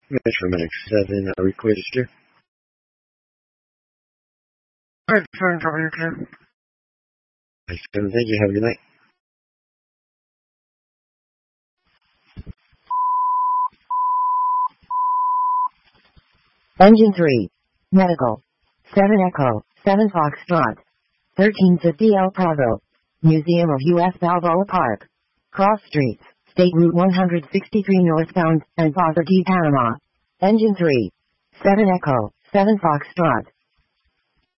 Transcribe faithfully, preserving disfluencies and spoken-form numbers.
Metromax seven, uh, requester. Alright, phone company, okay. Thank you, have a good night. Engine three. Medical. seven Echo, seven Foxtrot. thirteen fifty El Prado. Museum of U S Balboa Park. Cross Streets, State Route one sixty-three northbound, and Father T. Panama. Engine three. seven Echo, seven Foxtrot.